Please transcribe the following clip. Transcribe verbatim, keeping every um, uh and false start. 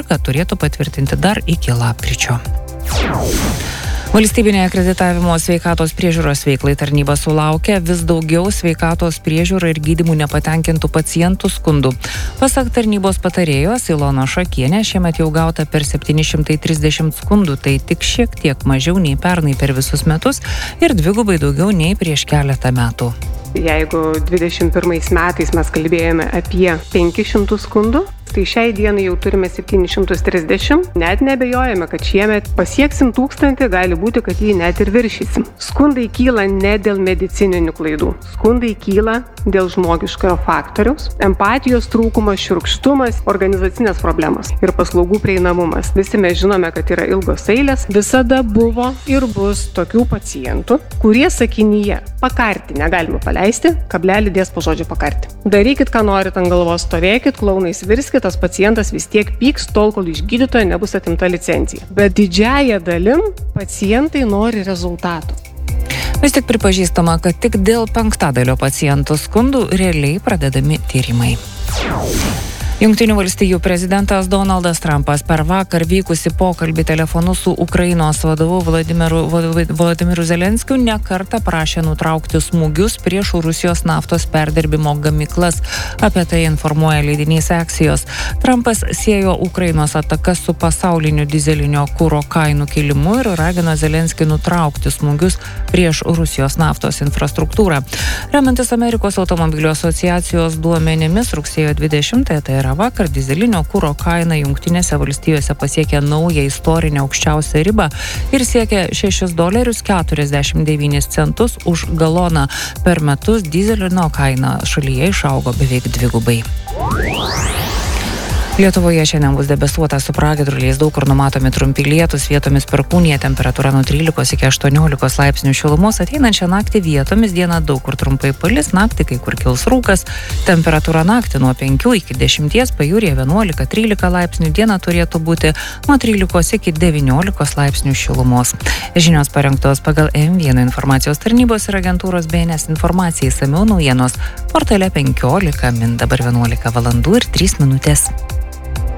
kad turėtų patvirtinti dar iki lapkričio. Valstybinė akreditavimo sveikatos priežiūros veiklai tarnyba sulaukia vis daugiau sveikatos priežiūrą ir gydymų nepatenkintų pacientų skundų. Pasak tarnybos patarėjos Ilonos Šakienės, šiemet jau gauta per septyni šimtai trisdešimt skundų, tai tik šiek tiek mažiau nei pernai per visus metus ir dvigubai daugiau nei prieš keletą metų. Jeigu dvidešimt pirmais metais mes kalbėjome apie penkis šimtus skundų, tai šiai dienai jau turime septyni šimtus trisdešimt. Net nebejojame, kad šiemet pasieksim tūkstantį, gali būti, kad jį net ir viršysim. Skundai kyla ne dėl medicininių klaidų. Skundai kyla dėl žmogiškojo faktoriaus, empatijos trūkumas, šiurkštumas, organizacinės problemos ir paslaugų prieinamumas. Visi mes žinome, kad yra ilgos eilės. Visada buvo ir bus tokių pacientų, kurie sakinyje pakarti negalime paleisti, kablelį dės po žodžio pakarti. Darykit, ką norit ant galvos, stovėkit, klounais virskit, tas pacientas vis tiek pyks tol, kol iš gydytojo nebus atimta licencija. Bet didžiąją dalim pacientai nori rezultatų. Vis tik pripažįstama, kad tik dėl penktadalio pacientų skundų realiai pradedami tyrimai. Jungtinių valstijų prezidentas Donaldas Trumpas per vakar vykusi pokalbį telefonu su Ukrainos vadovu Vladimiru, Volodymyru Zelenskiu nekartą prašė nutraukti smūgius prieš Rusijos naftos perdirbimo gamyklas. Apie tai informuoja leidinys Axios. Trumpas siejo Ukrainos atakas su pasauliniu dizelinio kuro kainų kilimu ir ragino Zelenskį nutraukti smūgius prieš Rusijos naftos infrastruktūrą. Remiantis Amerikos automobilių asociacijos duomenimis rugsėjo dvidešimtąją, tai yra vakar dizelinio kuro kaina Jungtinėse valstijose pasiekė naują istorinę aukščiausią ribą ir siekė šešis dolerius keturiasdešimt devynis centus už galoną. Per metus dizelino kaina šalyje išaugo beveik dvigubai. Lietuvoje šiandien bus debesuota su pragiedruliais, daug kur numatomi trumpi lietūs, vietomis perkūnija, temperatūra nuo trylikos iki aštuoniolikos laipsnių šilumos. Ateinančią naktį vietomis dieną daug kur trumpai palis, naktį kai kur kils rūkas, temperatūra naktį nuo penkių iki dešimties, pajūryje vienuolika trylika laipsnių, diena turėtų būti nuo trylikos iki devyniolikos laipsnių šilumos. Žinios parengtos pagal M vienas informacijos tarnybos ir agentūros B N S informacija, išsamiau naujienos portale penkiolika min, dabar vienuolika valandų ir trys minutės.